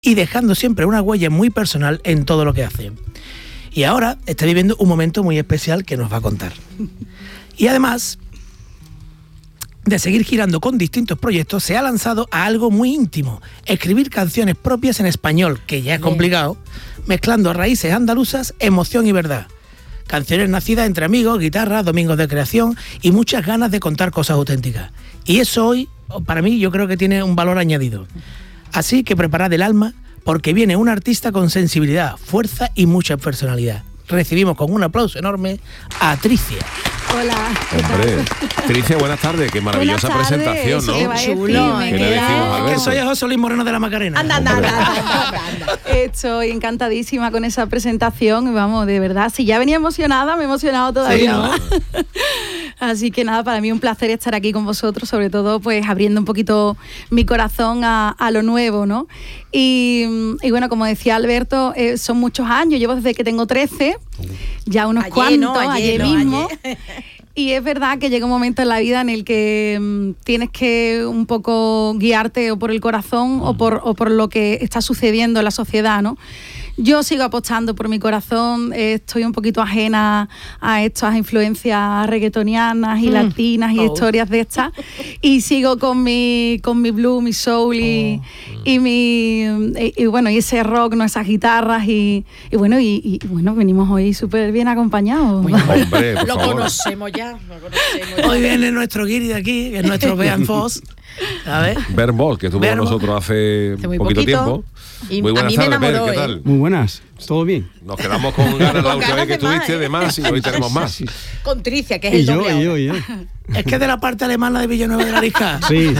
y dejando siempre una huella muy personal en todo lo que hace. Y ahora está viviendo un momento muy especial que nos va a contar. Y además de seguir girando con distintos proyectos, se ha lanzado a algo muy íntimo: escribir canciones propias en español, que ya es complicado, mezclando raíces andaluzas, emoción y verdad. Canciones nacidas entre amigos, guitarra, domingos de creación y muchas ganas de contar cosas auténticas. Y eso hoy, para mí, yo creo que tiene un valor añadido. Así que preparad el alma, porque viene un artista con sensibilidad, fuerza y mucha personalidad. Recibimos con un aplauso enorme a Tricia. Hola. Hombre, Tricia, buenas tardes. Qué maravillosa presentación, ¿no? Chulo. ¿Qué le decimos a Alberto? Que soy José Luis Moreno de la Macarena. Anda. Estoy encantadísima con esa presentación. Vamos, de verdad, si ya venía emocionada, me he emocionado todavía más. Así que nada, para mí un placer estar aquí con vosotros, sobre todo pues abriendo un poquito mi corazón a lo nuevo, ¿no? Y bueno, como decía Alberto, son muchos años, llevo desde que tengo 13, ya unos cuantos, ayer mismo. Y es verdad que llega un momento en la vida en el que tienes que un poco guiarte o por el corazón o por lo que está sucediendo en la sociedad, ¿no? Yo sigo apostando por mi corazón, estoy un poquito ajena a estas influencias reggaetonianas y latinas y historias de estas, y sigo con mi blues, mi soul y bueno, y ese rock, ¿no? Esas guitarras y bueno, venimos hoy súper bien acompañados. Hombre, por lo favor. conocemos ya. Hoy viene nuestro guiri de aquí, que es nuestro Bean Foss. ¿Sabes? Bern Boll, que estuvo con nosotros hace muy poquito tiempo. Y muy a buenas mí me tardes, enamoró, Bern, ¿qué tal? Muy buenas, ¿todo bien? Nos quedamos con ganas la última vez que ganas de más, estuviste, de más, y hoy tenemos más. Sí. Con Tricia, que es Y el yo, doble ahora. y yo. Es que es de la parte alemana de Villanueva de la Risca. Sí.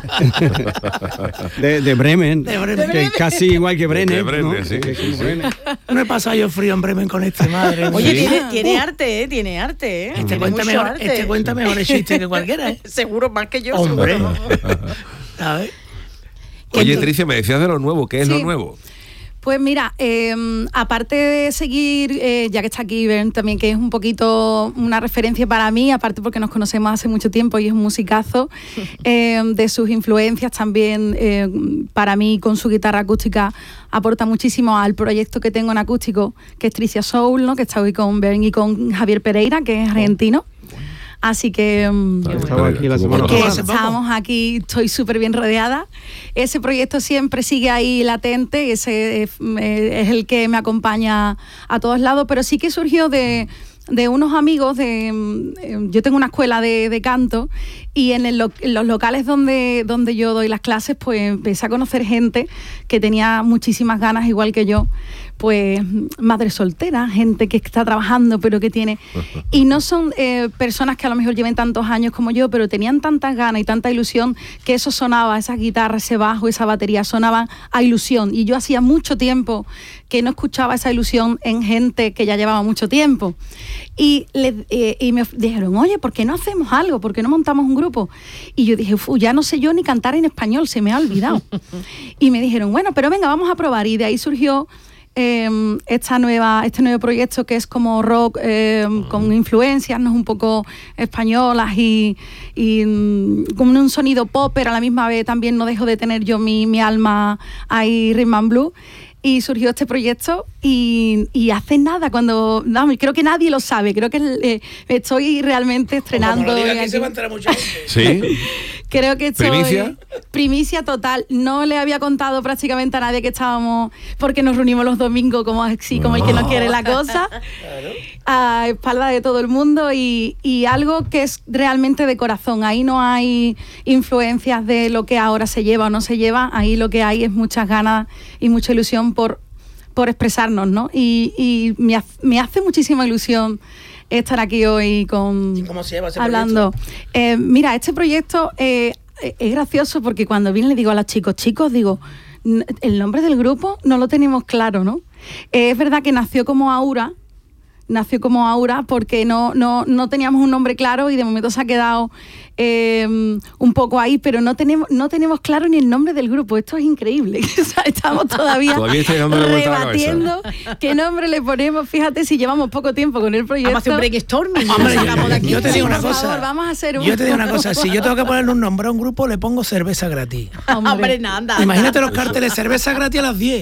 de Bremen. De Bremen. Que es casi igual que Brenner. De Brenner, ¿no? sí, Que es sí, como sí. Brenner. No he pasado yo frío en Bremen con este, madre. Oye, mía. tiene arte, tiene arte. Este Tiene cuenta, mucho mejor, arte. este cuenta mejores chistes que cualquiera, ¿eh? Seguro, más que yo. Hombre. seguro. ¿Sabes? Oye, Tricia, me decías de lo nuevo. ¿Qué es lo nuevo? Pues mira, aparte de seguir, ya que está aquí Bern también, que es un poquito una referencia para mí, aparte porque nos conocemos hace mucho tiempo y es un musicazo, de sus influencias también, para mí con su guitarra acústica aporta muchísimo al proyecto que tengo en acústico, que es Tricia Soul, ¿no? Que está hoy con Bern y con Javier Pereira, que es argentino. Así que estábamos aquí, estoy súper bien rodeada. Ese proyecto siempre sigue ahí latente, ese es el que me acompaña a todos lados, pero sí que surgió de unos amigos, yo tengo una escuela de canto y en los locales donde yo doy las clases, pues empecé a conocer gente que tenía muchísimas ganas, igual que yo, pues madre soltera, gente que está trabajando pero que tiene, y no son personas que a lo mejor lleven tantos años como yo, pero tenían tantas ganas y tanta ilusión que eso sonaba, esas guitarras, ese bajo, esa batería sonaban a ilusión, y yo hacía mucho tiempo que no escuchaba esa ilusión en gente que ya llevaba mucho tiempo. Y me dijeron, oye, ¿por qué no hacemos algo? ¿Por qué no montamos un grupo? Y yo dije, ya no sé yo ni cantar en español, se me ha olvidado. Y me dijeron, bueno, pero venga, vamos a probar. Y de ahí surgió este nuevo proyecto que es como rock con influencias, ¿no? Un poco españolas y con un sonido pop, pero a la misma vez también no dejo de tener yo mi alma ahí rhythm and blues. Y surgió este proyecto y hace nada, creo que nadie lo sabe, creo que estoy realmente estrenando. Como lo diga, aquí se va a enterar mucha gente. Sí. Creo que estoy... ¿Primicia? Total. No le había contado prácticamente a nadie que estábamos, porque nos reunimos los domingos como el que no quiere la cosa, a espalda de todo el mundo y algo que es realmente de corazón. Ahí no hay influencias de lo que ahora se lleva o no se lleva, ahí lo que hay es muchas ganas y mucha ilusión por expresarnos, ¿no? Y me hace muchísima ilusión estar aquí hoy ¿Cómo se llama ese hablando. Mira, este proyecto es gracioso porque cuando viene le digo a los chicos, digo, el nombre del grupo no lo tenemos claro, ¿no? Es verdad que nació como Aura, nació como Aura porque no teníamos un nombre claro y de momento se ha quedado un poco ahí, pero no tenemos claro ni el nombre del grupo. Esto es increíble. O sea, estamos todavía estáis dándole vuelta a la debatiendo qué nombre le ponemos. Fíjate si llevamos poco tiempo con el proyecto. Vamos a hacer un brainstorming. Hombre, Sacamos de aquí. yo te digo una Por cosa. favor, vamos a hacer Yo te digo una cosa, si yo tengo que ponerle un nombre a un grupo, le pongo cerveza gratis. Hombre, nada. Imagínate los carteles, cerveza gratis a las 10.